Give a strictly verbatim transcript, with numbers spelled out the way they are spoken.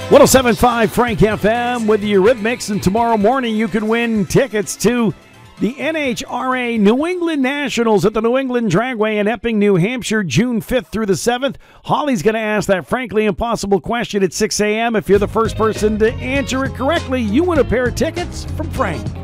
one oh seven point five Frank F M with your Eurythmics, and tomorrow morning you can win tickets to the N H R A New England Nationals at the New England Dragway in Epping, New Hampshire, June fifth through the seventh. Holly's going to ask that frankly impossible question at six a.m. If you're the first person to answer it correctly, you win a pair of tickets from Frank.